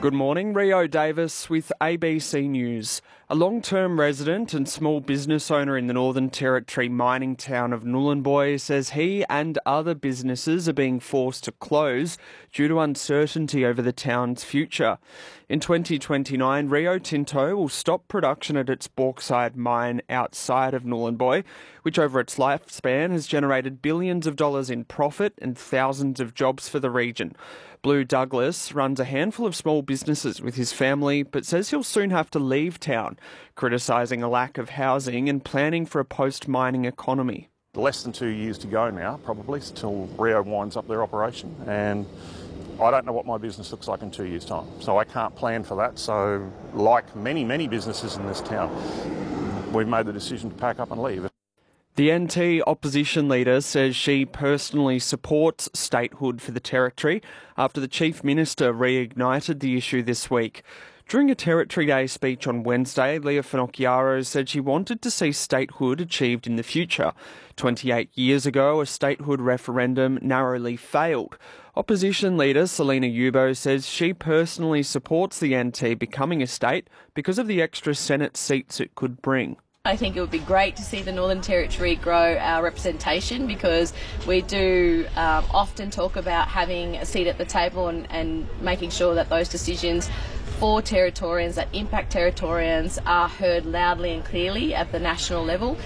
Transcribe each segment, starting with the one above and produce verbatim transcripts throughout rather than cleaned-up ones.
Good morning, Rio Davis with A B C News. A long-term resident and small business owner in the Northern Territory mining town of Nhulunbuy says he and other businesses are being forced to close due to uncertainty over the town's future. In twenty twenty-nine, Rio Tinto will stop production at its bauxite mine outside of Nhulunbuy, which over its lifespan has generated billions of dollars in profit and thousands of jobs for the region. Blue Douglas runs a handful of small businesses with his family, but says he'll soon have to leave town, criticising a lack of housing and planning for a post-mining economy. Less than two years to go now, probably, till Rio winds up their operation, and I don't know what my business looks like in two years' time, so I can't plan for that. So, like many, many businesses in this town, we've made the decision to pack up and leave. The N T opposition leader says she personally supports statehood for the territory after the Chief Minister reignited the issue this week. During a Territory Day speech on Wednesday, Leah Finocchiaro said she wanted to see statehood achieved in the future. twenty-eight years ago, a statehood referendum narrowly failed. Opposition leader Selina Yubo says she personally supports the N T becoming a state because of the extra Senate seats it could bring. I think it would be great to see the Northern Territory grow our representation, because we do um, often talk about having a seat at the table and, and making sure that those decisions for Territorians that impact Territorians are heard loudly and clearly at the national level.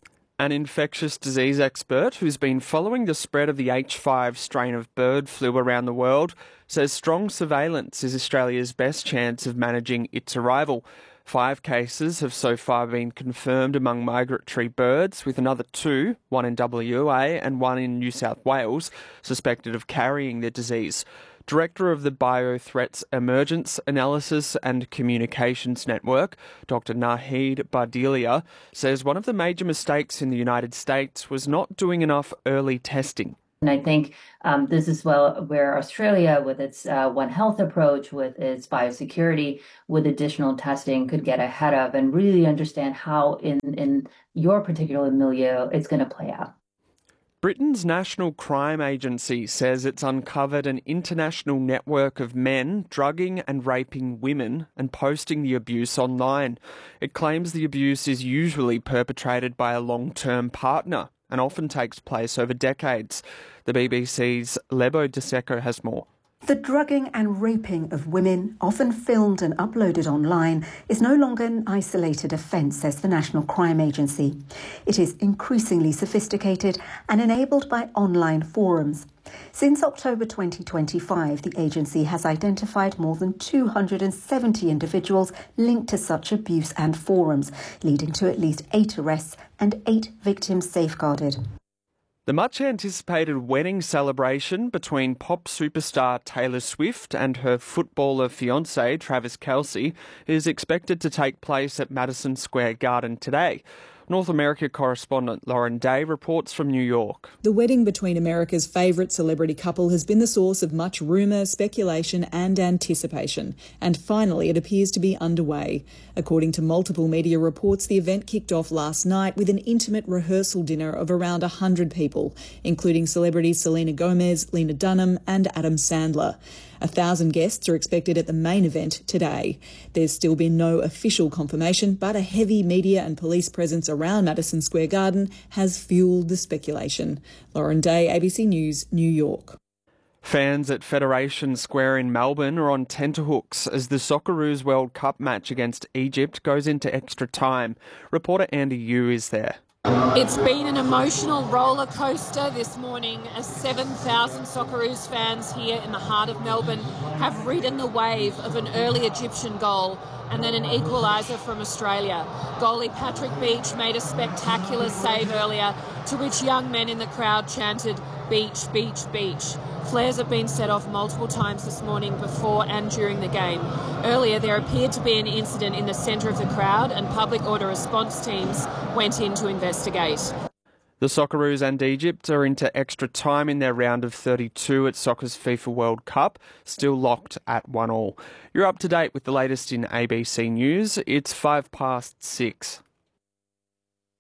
An infectious disease expert who's been following the spread of the H five strain of bird flu around the world says strong surveillance is Australia's best chance of managing its arrival. Five cases have so far been confirmed among migratory birds, with another two, one in W A and one in New South Wales, suspected of carrying the disease. Director of the Biothreats Emergence Analysis and Communications Network, Doctor Naheed Bardilia, says one of the major mistakes in the United States was not doing enough early testing. And I think um, this is well where Australia, with its uh, One Health approach, with its biosecurity, with additional testing, could get ahead of and really understand how in, in your particular milieu it's going to play out. Britain's National Crime Agency says it's uncovered an international network of men drugging and raping women and posting the abuse online. It claims the abuse is usually perpetrated by a long-term partner and often takes place over decades. The B B C's Lebo DeSecco has more. The drugging and raping of women, often filmed and uploaded online, is no longer an isolated offence, says the National Crime Agency. It is increasingly sophisticated and enabled by online forums. Since October twenty twenty-five, the agency has identified more than two hundred seventy individuals linked to such abuse and forums, leading to at least eight arrests and eight victims safeguarded. The much-anticipated wedding celebration between pop superstar Taylor Swift and her footballer fiancé Travis Kelce is expected to take place at Madison Square Garden today. North America correspondent Lauren Day reports from New York. The wedding between America's favourite celebrity couple has been the source of much rumour, speculation and anticipation. And finally, it appears to be underway. According to multiple media reports, the event kicked off last night with an intimate rehearsal dinner of around one hundred people, including celebrities Selena Gomez, Lena Dunham and Adam Sandler. A thousand guests are expected at the main event today. There's still been no official confirmation, but a heavy media and police presence around Madison Square Garden has fuelled the speculation. Lauren Day, A B C News, New York. Fans at Federation Square in Melbourne are on tenterhooks as the Socceroos World Cup match against Egypt goes into extra time. Reporter Andy Yu is there. It's been an emotional roller coaster this morning as seven thousand Socceroos fans here in the heart of Melbourne have ridden the wave of an early Egyptian goal and then an equaliser from Australia. Goalie Patrick Beach made a spectacular save earlier, to which young men in the crowd chanted, "Beach, beach, beach." Flares have been set off multiple times this morning before and during the game. Earlier, there appeared to be an incident in the centre of the crowd and public order response teams went in to investigate. The Socceroos and Egypt are into extra time in their round of thirty-two at soccer's FIFA World Cup, still locked at one all. You're up to date with the latest in A B C News. It's five past six.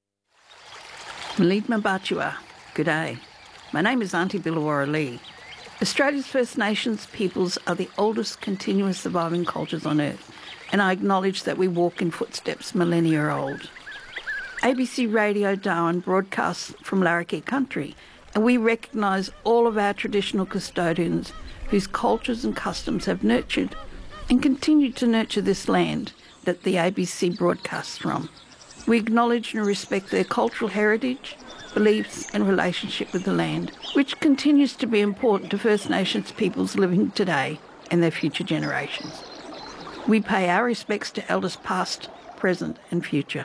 Malid Mabatua, good day. My name is Auntie Billawara Lee. Australia's First Nations peoples are the oldest continuous surviving cultures on Earth, and I acknowledge that we walk in footsteps millennia old. A B C Radio Darwin broadcasts from Larrakia country, and we recognise all of our traditional custodians whose cultures and customs have nurtured and continue to nurture this land that the A B C broadcasts from. We acknowledge and respect their cultural heritage, beliefs and relationship with the land, which continues to be important to First Nations peoples living today and their future generations. We pay our respects to elders past, present and future.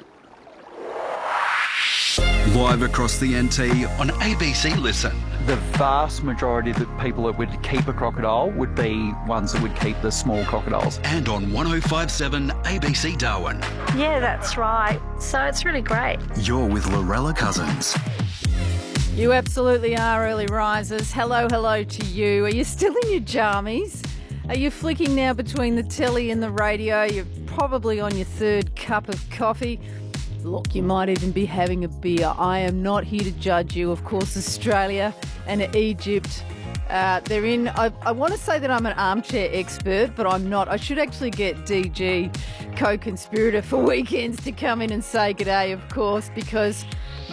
Live across the N T on A B C Listen. The vast majority of the people that would keep a crocodile would be ones that would keep the small crocodiles. And on one oh five seven A B C Darwin. Yeah, that's right. So it's really great. You're with Lorella Cousins. You absolutely are, early risers. Hello, hello to you. Are you still in your jammies? Are you flicking now between the telly and the radio? You're probably on your third cup of coffee. Look, you might even be having a beer. I am not here to judge you. Of course, Australia and Egypt, uh, they're in... I, I want to say that I'm an armchair expert, but I'm not. I should actually get D G, co-conspirator for weekends, to come in and say g'day, of course, because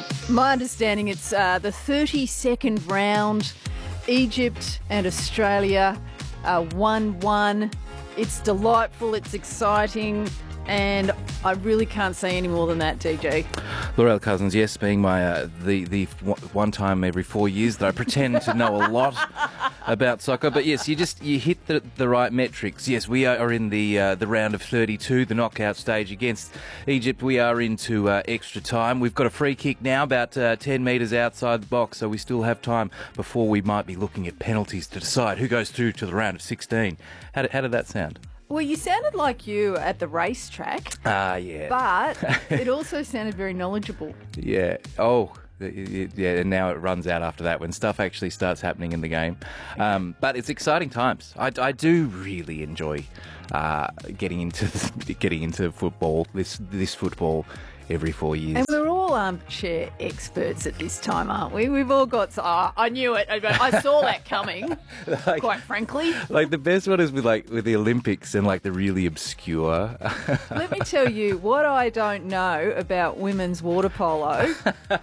my understanding it's uh, the thirty-second round. Egypt and Australia uh, one one. It's delightful. It's exciting. And I really can't say any more than that, D J. Lorella Cousins, yes, being my uh, the the one time every four years that I pretend to know a lot about soccer, but yes, you just you hit the, the right metrics. Yes, we are in the uh, the round of thirty-two, the knockout stage against Egypt. We are into uh, extra time. We've got a free kick now, about uh, ten metres outside the box, so we still have time before we might be looking at penalties to decide who goes through to the round of sixteen. How did, how did that sound? Well, you sounded like you at the racetrack. Ah, uh, yeah. But it also sounded very knowledgeable. Yeah. Oh, yeah. And now it runs out after that when stuff actually starts happening in the game. Um, but it's exciting times. I, I do really enjoy uh, getting into getting into football. This this football every four years. And we're all armchair experts at this time, aren't we? We've all got... Oh, I knew it. I saw that coming, like, quite frankly. Like, the best one is with, like, with the Olympics and, like, the really obscure. Let me tell you what I don't know about women's water polo.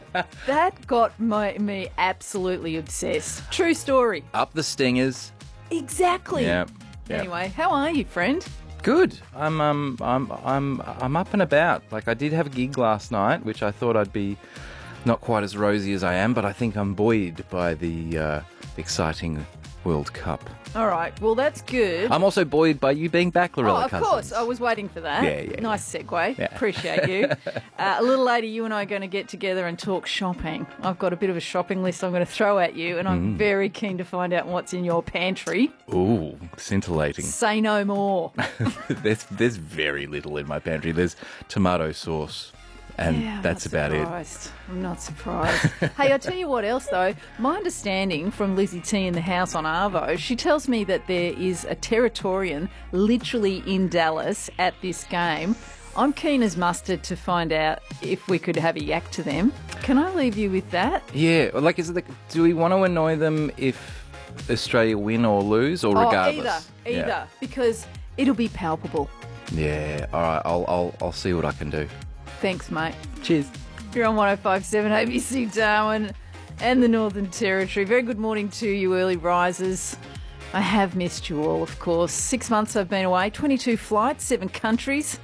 That got my, me absolutely obsessed. True story. Up the stingers. Exactly. Yeah. yeah. Anyway, how are you, friend? Good. I'm um I'm I'm I'm up and about. Like, I did have a gig last night, which I thought I'd be not quite as rosy as I am, but I think I'm buoyed by the uh, exciting World Cup. All right. Well, that's good. I'm also buoyed by you being back, Lorella Oh, of Cousins. course. I was waiting for that. Yeah, yeah. Nice segue. Yeah. Appreciate you. uh, a little later, you and I are going to get together and talk shopping. I've got a bit of a shopping list I'm going to throw at you, and I'm mm. very keen to find out what's in your pantry. Ooh, scintillating. Say no more. there's, there's very little in my pantry. There's tomato sauce. And yeah, that's about surprised. it. I'm not surprised. Hey, I'll tell you what else, though. My understanding from Lizzie T in the house on Arvo, she tells me that there is a Territorian literally in Dallas at this game. I'm keen as mustard to find out if we could have a yak to them. Can I leave you with that? Yeah. Like, is it the, do we want to annoy them if Australia win or lose, or oh, regardless? Either, either, yeah. because it'll be palpable. Yeah. All right. I'll I'll I'll see what I can do. Thanks, mate. Cheers. You're on one oh five seven A B C Darwin and the Northern Territory. Very good morning to you, early risers. I have missed you all, of course. Six months I've been away, twenty-two flights, seven countries,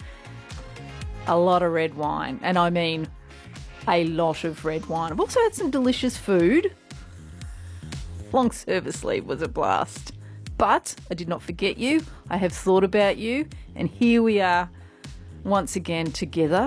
a lot of red wine. And I mean a lot of red wine. I've also had some delicious food. Long service leave was a blast. But I did not forget you. I have thought about you. And here we are once again together.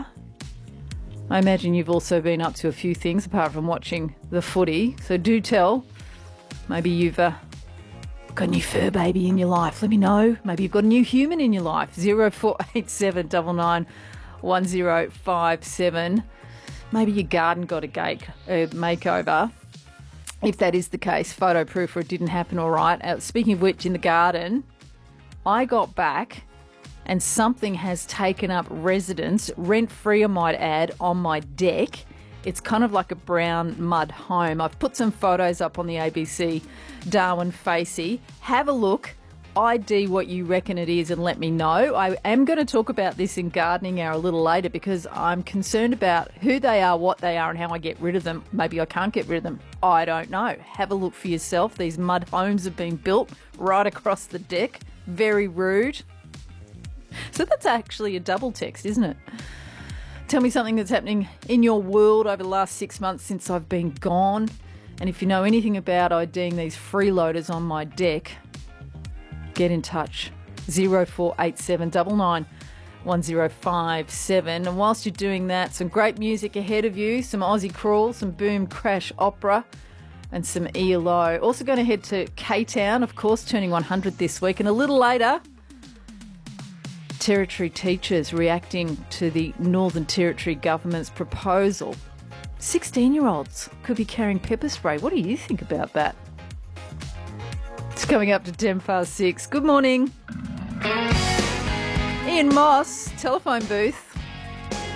I imagine you've also been up to a few things apart from watching the footy. So do tell. Maybe you've uh, got a new fur baby in your life. Let me know. Maybe you've got a new human in your life. zero four eight seven nine nine one zero five seven. Maybe your garden got a gate, a makeover. If that is the case, photo proof or it didn't happen all right. Uh, speaking of which, in the garden, I got back and something has taken up residence, rent-free I might add, on my deck. It's kind of like a brown mud home. I've put some photos up on the A B C Darwin Facey. Have a look. I D what you reckon it is and let me know. I am going to talk about this in Gardening Hour a little later because I'm concerned about who they are, what they are and how I get rid of them. Maybe I can't get rid of them. I don't know. Have a look for yourself. These mud homes have been built right across the deck. Very rude. So that's actually a double text, isn't it? Tell me something that's happening in your world over the last six months since I've been gone. And if you know anything about IDing these freeloaders on my deck, get in touch. zero four eight seven nine nine one zero five seven. And whilst you're doing that, some great music ahead of you, some Aussie Crawl, some Boom Crash Opera and some E L O. Also going to head to K-Town, of course, turning one hundred this week. And a little later, Territory teachers reacting to the Northern Territory government's proposal. sixteen-year-olds could be carrying pepper spray. What do you think about that? It's coming up to ten past six. Good morning. Ian Moss, telephone booth.